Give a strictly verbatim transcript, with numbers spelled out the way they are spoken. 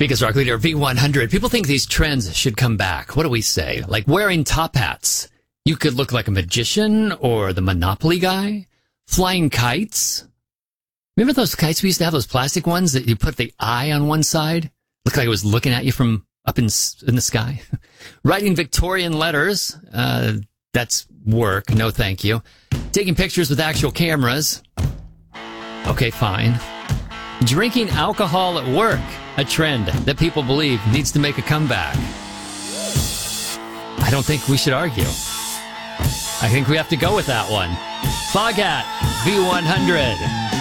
Because Rock Leader V one hundred, people think these trends should come back. What do we say? Like wearing top hats. You could look like a magician or the Monopoly guy. Flying kites. Remember those kites we used to have, those plastic ones that you put the eye on one side? Looked like it was looking at you from up in, in the sky. Writing Victorian letters. Uh, that's work. No, thank you. Taking pictures with actual cameras. Okay, fine. Drinking alcohol at work. A trend that people believe needs to make a comeback. I don't think we should argue. I think we have to go with that one. Foghat V one hundred.